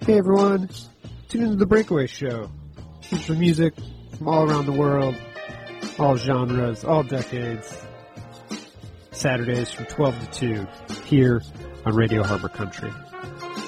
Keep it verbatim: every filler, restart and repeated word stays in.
Hey everyone, tune into the Breakaway Show. Featuring music from all around the world, all genres, all decades. Saturdays from twelve to two, here on Radio Harbor Country.